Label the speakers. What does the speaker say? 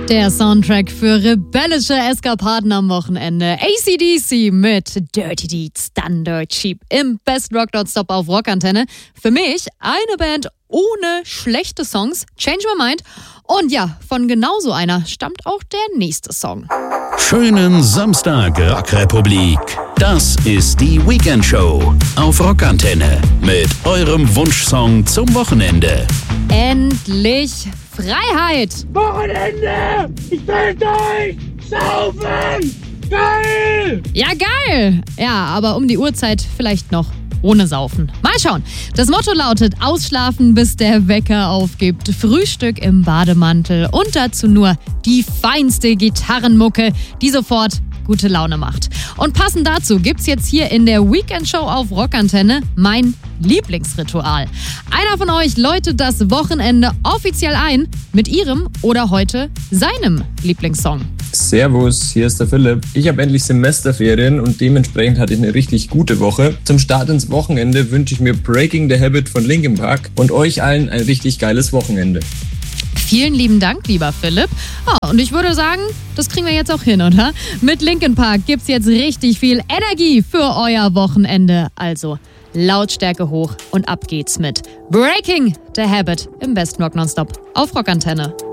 Speaker 1: Der Soundtrack für rebellische Eskapaden am Wochenende. AC/DC mit Dirty Deeds, Done Dirt Cheap im Best Rock Nonstop auf Rockantenne. Für mich eine Band ohne schlechte Songs, Change My Mind. Und ja, von genauso einer stammt auch der nächste Song.
Speaker 2: Schönen Samstag, Rockrepublik. Das ist die Weekend-Show auf Rockantenne mit eurem Wunschsong zum Wochenende.
Speaker 1: Endlich Freiheit!
Speaker 3: Wochenende! Ich will durch! Saufen! Geil!
Speaker 1: Ja, geil! Ja, aber um die Uhrzeit vielleicht noch ohne Saufen. Mal schauen. Das Motto lautet: Ausschlafen, bis der Wecker aufgibt. Frühstück im Bademantel und dazu nur die feinste Gitarrenmucke, die sofort gute Laune macht. Und passend dazu gibt's jetzt hier in der Weekend-Show auf Rockantenne mein Lieblingsritual. Einer von euch läutet das Wochenende offiziell ein mit ihrem oder heute seinem Lieblingssong.
Speaker 4: Servus, hier ist der Philipp. Ich habe endlich Semesterferien und dementsprechend hatte ich eine richtig gute Woche. Zum Start ins Wochenende wünsche ich mir Breaking the Habit von Linkin Park und euch allen ein richtig geiles Wochenende.
Speaker 1: Vielen lieben Dank, lieber Philipp. Und ich würde sagen, das kriegen wir jetzt auch hin, oder? Mit Linkin Park gibt's jetzt richtig viel Energie für euer Wochenende. Also Lautstärke hoch und ab geht's mit Breaking the Habit im Best Rock Nonstop auf Rockantenne.